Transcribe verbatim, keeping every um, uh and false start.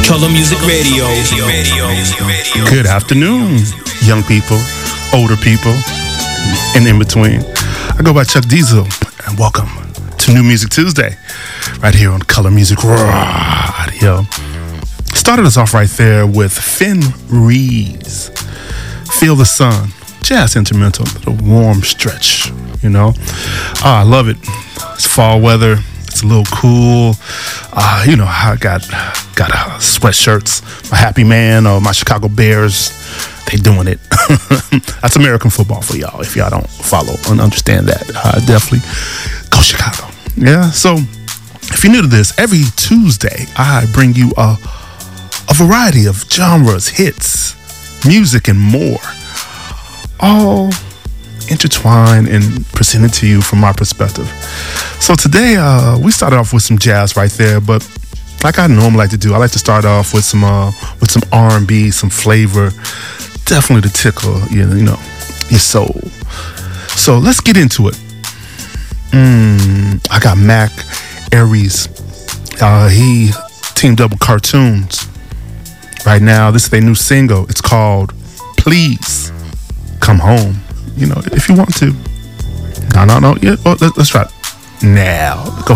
Color Music Radio. Good afternoon, young people, older people, and in between. I go by Chuck Diesel, and welcome to New Music Tuesday, right here on Color Music Radio. Started us off right there with Finn Rees, Feel the Sun, jazz instrumental, a warm stretch, you know. Oh, I love it. It's fall weather. It's a little cool. Uh, you know, I got got uh, sweatshirts. My Happy Man or my Chicago Bears, they doing it. That's American football for y'all. If y'all don't follow and understand that, uh, definitely go Chicago. Yeah. So if you're new to this, every Tuesday I bring you a a variety of genres, hits, music, and more, all intertwined and presented to you from my perspective. So today uh, we started off with some jazz right there, but like I normally like to do, I like to start off with some uh, with some R and B, some flavor, definitely to tickle you, you know, your soul. So let's get into it. Mm, I got Mac Aries. Uh, he teamed up with Cartoons. Right now, this is their new single. It's called Please Come Home. You know, if you want to. No, no, no. Yeah, well, let, let's try it now. Go